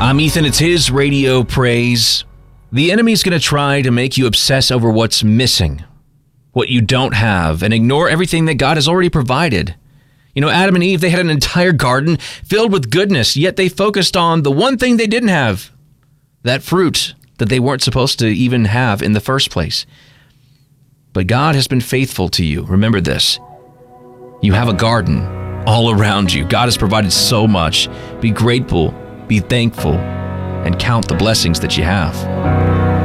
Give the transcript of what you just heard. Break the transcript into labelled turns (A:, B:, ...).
A: I'm Ethan. It's his radio praise. The enemy's going to try to make you obsess over what's missing, what you don't have, and ignore everything that God has already provided. You know, Adam and Eve, they had an entire garden filled with goodness, yet they focused on the one thing they didn't have, that fruit that they weren't supposed to even have in the first place. But God has been faithful to you. Remember this. You have a garden all around you. God has provided so much. Be grateful, be thankful, and count the blessings that you have.